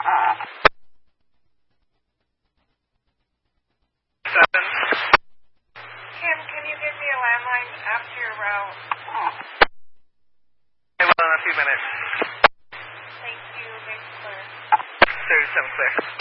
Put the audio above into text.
Kim, can you give me a landline after your route? I will in a few minutes. Thank you. Base clear. 37 clear.